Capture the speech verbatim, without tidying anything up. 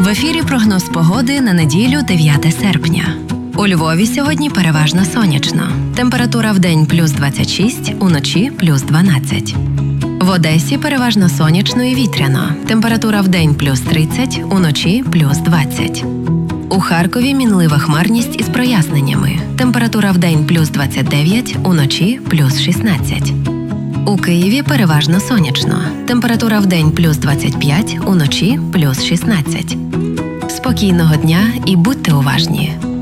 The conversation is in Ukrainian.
В ефірі прогноз погоди на неділю дев'яте серпня. У Львові сьогодні переважно сонячно. Температура вдень плюс двадцять шість, уночі плюс дванадцять. В Одесі переважно сонячно і вітряно. Температура вдень плюс тридцять, уночі плюс двадцять. У Харкові мінлива хмарність із проясненнями. Температура вдень плюс двадцять дев'ять, уночі плюс шістнадцять. У Києві переважно сонячно. Температура вдень плюс двадцять п'ять, уночі плюс шістнадцять. Спокійного дня і будьте уважні!